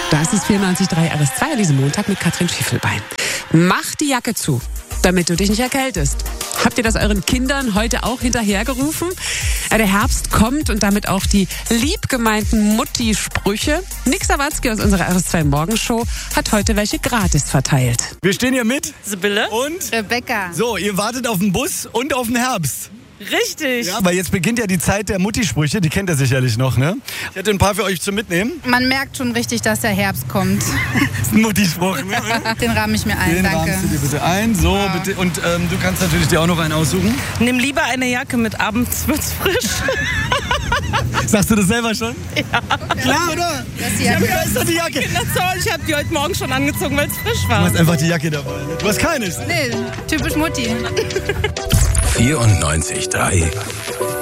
Das ist 94.3 RS2 an diesem Montag mit Katrin Schiefelbein. Mach die Jacke zu, damit du dich nicht erkältest. Habt ihr das euren Kindern heute auch hinterhergerufen? Der Herbst kommt und damit auch die liebgemeinten Mutti-Sprüche. Nick Sawatzki aus unserer RS2 Morgenshow hat heute welche gratis verteilt. Wir stehen hier mit Sibylle und Rebecca. So, ihr wartet auf den Bus und auf den Herbst. Richtig. Ja, weil jetzt beginnt ja die Zeit der Mutti-Sprüche, die kennt ihr sicherlich noch, ne? Ich hätte ein paar für euch zum Mitnehmen. Man merkt schon richtig, dass der Herbst kommt. Das ist ein Mutti-Spruch, ne? Den rahme ich mir ein, Den danke. rahmst du dir bitte ein. So, Ja. bitte. Und du kannst natürlich dir auch noch einen aussuchen. Nimm lieber eine Jacke mit, abends wird's frisch. Sagst du das selber schon? Ja. Klar, oder? Das ist die Jacke. Da ist doch die Jacke. Ich habe die heute Morgen schon angezogen, weil es frisch Du war. hast einfach die Jacke dabei. Du hast keines. Nee, typisch Mutti. 94.3